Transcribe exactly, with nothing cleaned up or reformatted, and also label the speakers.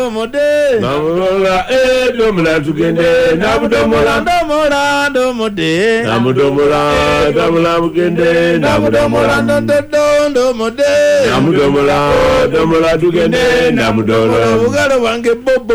Speaker 1: Domode,
Speaker 2: Namudomola, eh, domola tugende, namudomola,
Speaker 1: Domola, Domode,
Speaker 2: namudomola, domola tugende,
Speaker 1: Namudomola,
Speaker 2: namudomola,
Speaker 1: Domode,
Speaker 2: namudomola, domola tugende, namudomola.
Speaker 1: Ugalo wange bobo.